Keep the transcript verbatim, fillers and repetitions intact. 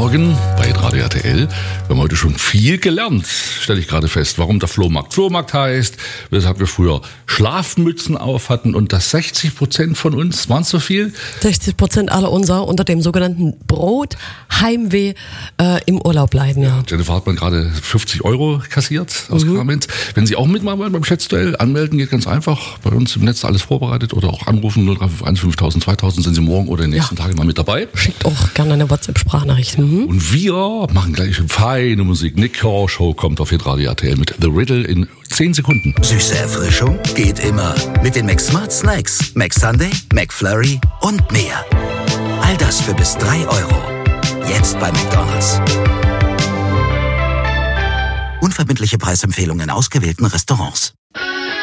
Morgen bei Radio R T L. Wir haben heute schon viel gelernt, stelle ich gerade fest, warum der Flohmarkt Flohmarkt heißt, weshalb wir früher Schlafmützen auf hatten und dass sechzig Prozent von uns, waren es so viel? sechzig Prozent aller unser unter dem sogenannten Brotheimweh äh, im Urlaub bleiben, ja. Jennifer hat man gerade fünfzig Euro kassiert aus mhm. Kamenz. Wenn Sie auch mitmachen wollen beim Schätzduell, anmelden geht ganz einfach. Bei uns im Netz alles vorbereitet oder auch anrufen null drei fünf eins fünftausend zweitausend, sind Sie morgen oder in den nächsten ja. Tagen mal mit dabei. Schickt auch gerne eine WhatsApp-Sprachnachricht. Mhm. Und wir machen gleich feine Musik. Nick Kershaw Show kommt auf Radio R T L mit The Riddle in zehn Sekunden. Süße Erfrischung geht immer mit den McSmart Snacks, McSunday, McFlurry und mehr. All das für bis drei Euro. Jetzt bei McDonald's. Unverbindliche Preisempfehlungen in ausgewählten Restaurants.